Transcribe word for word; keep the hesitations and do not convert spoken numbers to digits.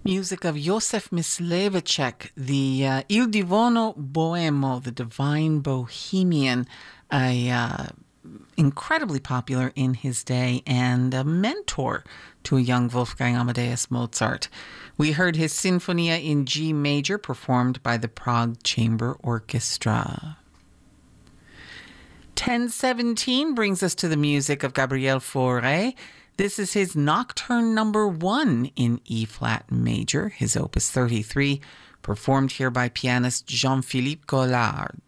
Music of Josef Mysliveček, the uh, Il Divono Boemo, the Divine Bohemian, a uh, incredibly popular in his day and a mentor to a young Wolfgang Amadeus Mozart. We heard his Sinfonia in G major performed by the Prague Chamber Orchestra. ten seventeen brings us to the music of Gabriel Fauré. This is his Nocturne number one in E-flat major, his opus thirty-three, performed here by pianist Jean-Philippe Collard.